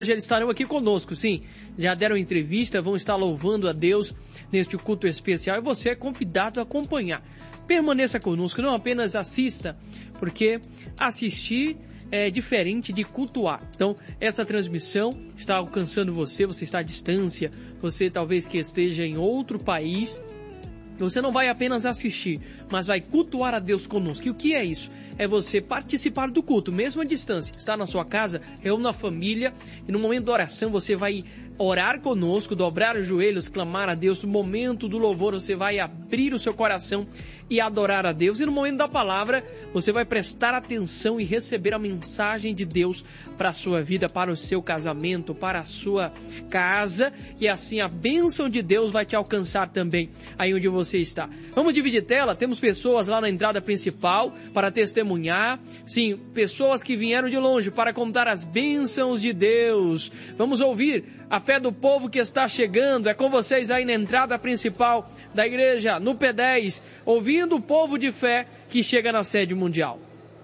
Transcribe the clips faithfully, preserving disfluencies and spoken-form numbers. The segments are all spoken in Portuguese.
Já estarão aqui conosco, sim, já deram entrevista, vão estar louvando a Deus neste culto especial e você é convidado a acompanhar. Permaneça conosco, não apenas assista, porque assistir é diferente de cultuar. Então, essa transmissão está alcançando você, você está à distância, você talvez que esteja em outro país. Você não vai apenas assistir, mas vai cultuar a Deus conosco. E o que é isso? É você participar do culto, mesmo à distância. Está na sua casa, reúne a família e no momento da oração você vai orar conosco, dobrar os joelhos, clamar a Deus. No momento do louvor você vai abrir o seu coração e adorar a Deus. E no momento da palavra você vai prestar atenção e receber a mensagem de Deus para a sua vida, para o seu casamento, para a sua casa. E assim a bênção de Deus vai te alcançar também aí onde você está. Vamos dividir tela, temos pessoas lá na entrada principal para testemunhar. Sim, pessoas que vieram de longe para contar as bênçãos de Deus. Vamos ouvir a fé do povo que está chegando. É com vocês aí na entrada principal da igreja, no P dez, ouvindo o povo de fé que chega na sede mundial.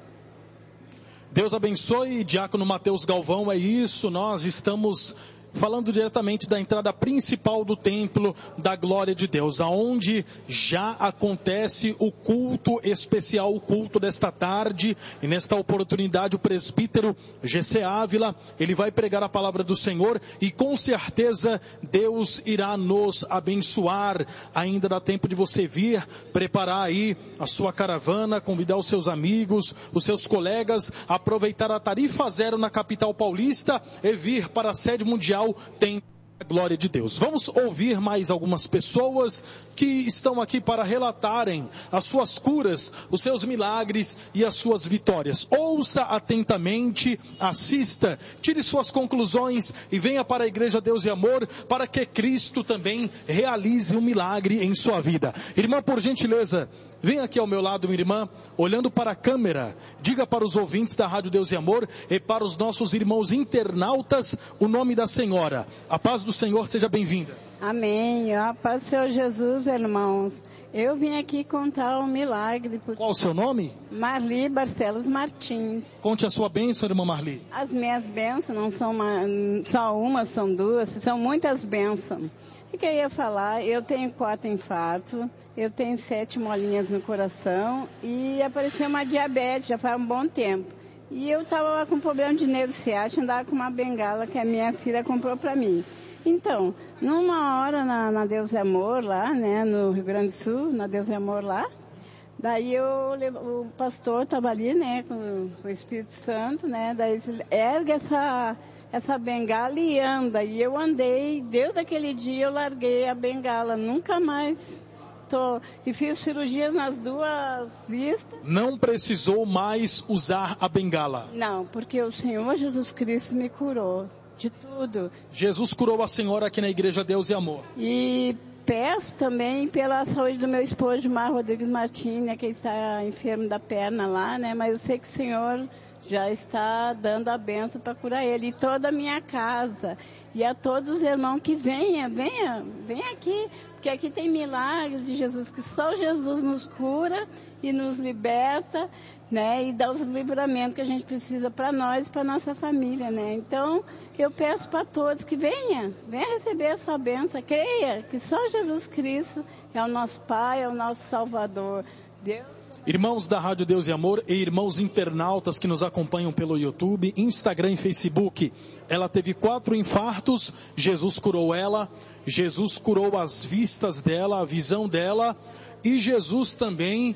Deus abençoe, Diácono Mateus Galvão, é isso, nós estamos falando diretamente da entrada principal do templo da glória de Deus, aonde já acontece o culto especial, o culto desta tarde, e nesta oportunidade o presbítero G C Ávila, ele vai pregar a palavra do Senhor e com certeza Deus irá nos abençoar. Ainda dá tempo de você vir, preparar aí a sua caravana, convidar os seus amigos, os seus colegas, aproveitar a tarifa zero na capital paulista e vir para a sede mundial. Tem a glória de Deus. Vamos ouvir mais algumas pessoas que estão aqui para relatarem as suas curas, os seus milagres e as suas vitórias. Ouça atentamente, assista, tire suas conclusões e venha para a Igreja Deus e Amor para que Cristo também realize um milagre em sua vida. Irmã, por gentileza, vem aqui ao meu lado, minha irmã, olhando para a câmera, diga para os ouvintes da Rádio Deus e Amor e para os nossos irmãos internautas o nome da senhora. A paz do Senhor, seja bem-vinda. Amém. A paz do Senhor Jesus, irmãos. Eu vim aqui contar um milagre. Por... Qual o seu nome? Marli Barcelos Martins. Conte a sua bênção, irmã Marli. As minhas bênçãos não são uma, só uma, são duas, são muitas bênçãos. O que eu ia falar? Eu tenho quatro infartos, eu tenho sete molinhas no coração e apareceu uma diabetes já faz um bom tempo. E eu estava com problema de nervo ciático, andava com uma bengala que a minha filha comprou para mim. Então, numa hora na, na Deus e Amor lá, né, no Rio Grande do Sul, na Deus e Amor lá, daí eu, o pastor estava ali, né, com, com o Espírito Santo, né, daí ergue essa... essa bengala e anda, e eu andei, desde aquele dia eu larguei a bengala, nunca mais tô, e fiz cirurgia nas duas vistas. Não precisou mais usar a bengala? Não, porque o Senhor Jesus Cristo me curou de tudo. Jesus curou a senhora aqui na Igreja Deus e Amor. E peço também pela saúde do meu esposo, Gilmar Rodrigues Martins, né, que está enfermo da perna lá, né, mas eu sei que o Senhor já está dando a benção para curar ele e toda a minha casa. E a todos os irmãos que venham, venha, venha aqui, porque aqui tem milagres de Jesus, que só Jesus nos cura e nos liberta, né, e dá os livramentos que a gente precisa para nós e para nossa família, né. Então, eu peço para todos que venha, venha receber a sua benção, creia que só Jesus Cristo é o nosso Pai, é o nosso Salvador. Deus. Irmãos da Rádio Deus e Amor e irmãos internautas que nos acompanham pelo YouTube, Instagram e Facebook, ela teve quatro infartos, Jesus curou ela, Jesus curou as vistas dela, a visão dela, e Jesus também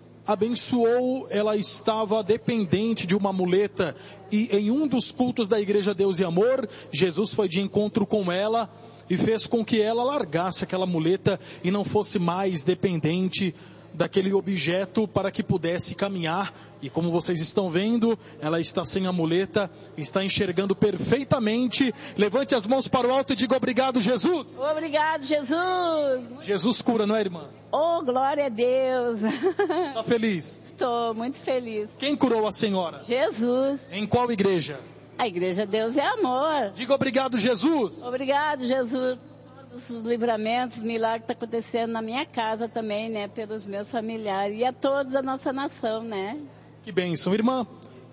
abençoou, ela estava dependente de uma muleta, e em um dos cultos da Igreja Deus e Amor, Jesus foi de encontro com ela, e fez com que ela largasse aquela muleta e não fosse mais dependente daquele objeto para que pudesse caminhar. E como vocês estão vendo, ela está sem a muleta, está enxergando perfeitamente. Levante as mãos para o alto e diga obrigado, Jesus. Obrigado, Jesus. Jesus cura, não é, irmã? Oh, glória a Deus. Está feliz? Estou muito feliz. Quem curou a senhora? Jesus. Em qual igreja? A Igreja Deus é Amor. Diga obrigado, Jesus. Obrigado, Jesus. Todos os livramentos, milagres que estão acontecendo na minha casa também, né? Pelos meus familiares e a todos da nossa nação, né? Que bênção, irmã.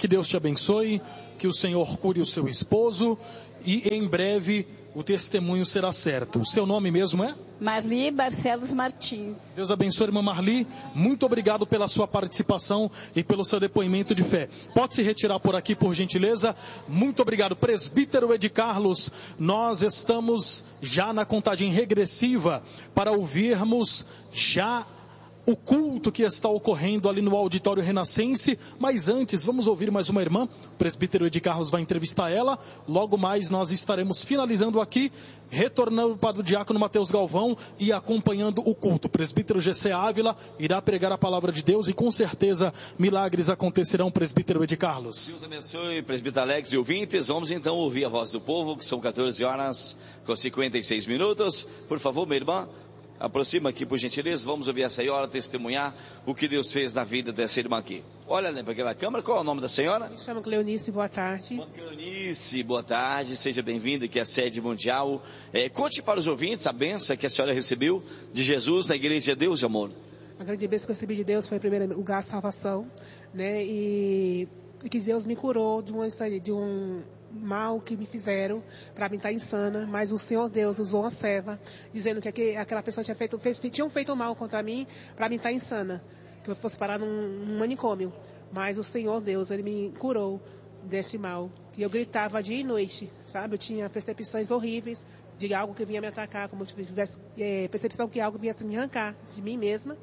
Que Deus te abençoe, que o Senhor cure o seu esposo e em breve o testemunho será certo. O seu nome mesmo é? Marli Barcelos Martins. Deus abençoe, irmã Marli. Muito obrigado pela sua participação e pelo seu depoimento de fé. Pode se retirar por aqui, por gentileza. Muito obrigado. Presbítero Ed Carlos, nós estamos já na contagem regressiva para ouvirmos já o culto que está ocorrendo ali no Auditório Renascense, mas antes vamos ouvir mais uma irmã. O presbítero Ed Carlos vai entrevistar ela, logo mais nós estaremos finalizando aqui, retornando para o diácono Mateus Galvão e acompanhando o culto. O presbítero G C Ávila irá pregar a palavra de Deus e com certeza milagres acontecerão, presbítero Ed Carlos. Deus abençoe, presbítero Alex e ouvintes. Vamos então ouvir a voz do povo, que são quatorze horas com cinquenta e seis minutos. Por favor, minha irmã, aproxima aqui, por gentileza. Vamos ouvir a senhora testemunhar o que Deus fez na vida dessa irmã aqui. Olha para aquela câmera. Qual é o nome da senhora? Me chamo Cleonice, boa tarde. Bom, Cleonice, boa tarde. Seja bem-vinda aqui à sede mundial. É, conte para os ouvintes a bênção que a senhora recebeu de Jesus na Igreja de Deus de Amor. A grande bênção que eu recebi de Deus foi, em primeiro lugar, a salvação, né? E, e que Deus me curou de, uma, de um mal que me fizeram para mim estar insana, mas o Senhor Deus usou uma serva dizendo que aquele, aquela pessoa tinha feito, fez, tinham feito mal contra mim para mim estar insana, que eu fosse parar num, num manicômio, mas o Senhor Deus, Ele me curou desse mal, e eu gritava dia e noite, sabe, eu tinha percepções horríveis de algo que vinha me atacar, como se tivesse é, percepção que algo vinha me arrancar de mim mesma.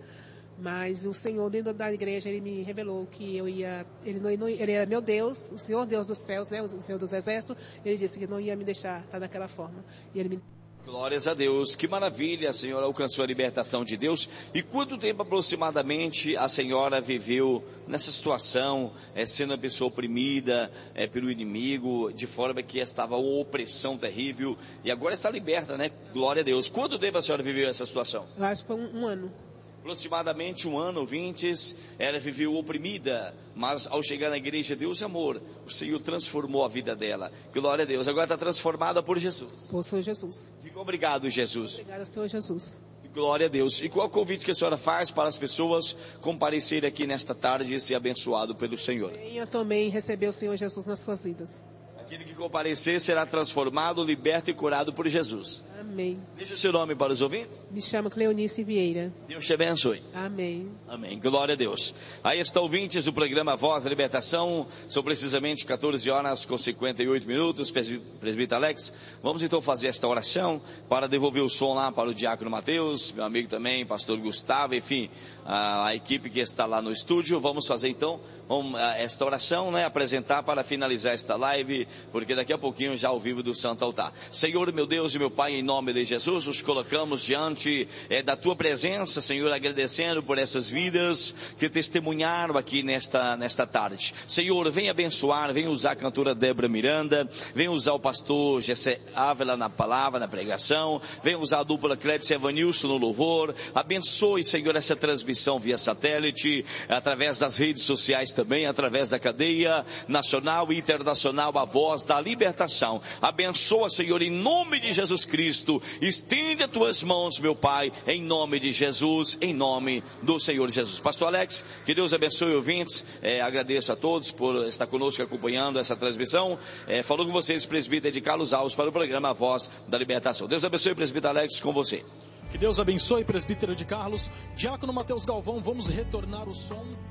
Mas o Senhor, dentro da igreja, Ele me revelou que eu ia, Ele, não, ele era meu Deus, o Senhor Deus dos céus, né, o Senhor dos exércitos. Ele disse que não ia me deixar estar daquela forma. E Ele me... Glórias a Deus, que maravilha, a senhora alcançou a libertação de Deus. E quanto tempo aproximadamente a senhora viveu nessa situação, é, sendo uma pessoa oprimida é, pelo inimigo, de forma que estava uma opressão terrível, e agora está liberta, né? Glória a Deus. Quanto tempo a senhora viveu essa situação? Eu acho que foi um, um ano. Aproximadamente um ano, ouvintes, ela viveu oprimida, mas ao chegar na igreja de Deus e Amor, o Senhor transformou a vida dela. Glória a Deus, agora está transformada por Jesus. Por Senhor Jesus. Fico obrigado, Jesus. Obrigada, Senhor Jesus. Glória a Deus. E qual o convite que a senhora faz para as pessoas comparecerem aqui nesta tarde e ser abençoado pelo Senhor? Venha também receber o Senhor Jesus nas suas vidas. Aquele que comparecer será transformado, liberto e curado por Jesus. Amém. Deixa o seu nome para os ouvintes. Me chamo Cleonice Vieira. Deus te abençoe. Amém. Amém. Glória a Deus. Aí estão ouvintes do programa Voz da Libertação. São precisamente quatorze horas com cinquenta e oito minutos. Presbítero Alex, vamos então fazer esta oração para devolver o som lá para o diácono Mateus, meu amigo também, pastor Gustavo, enfim, a, a equipe que está lá no estúdio. Vamos fazer então vamos, esta oração, né, apresentar para finalizar esta live, porque daqui a pouquinho já ao vivo do Santo Altar. Senhor, meu Deus e meu Pai, em nome de Jesus, os colocamos diante é, da Tua presença, Senhor, agradecendo por essas vidas que testemunharam aqui nesta, nesta tarde. Senhor, vem abençoar, vem usar a cantora Débora Miranda, vem usar o pastor Gessé Ávila na palavra, na pregação, vem usar a dupla Clédio Evanilson no louvor. Abençoe, Senhor, essa transmissão via satélite, através das redes sociais também, através da cadeia nacional e internacional, a Voz da Libertação. Abençoa, Senhor, em nome de Jesus Cristo. Estende as tuas mãos, meu Pai, em nome de Jesus, em nome do Senhor Jesus. Pastor Alex, que Deus abençoe, ouvintes. É, agradeço a todos por estar conosco acompanhando essa transmissão. É, falou com vocês, presbítero de Carlos Alves, para o programa Voz da Libertação. Deus abençoe, presbítero Alex, com você. Que Deus abençoe, presbítero de Carlos. Diácono Mateus Galvão, vamos retornar o som.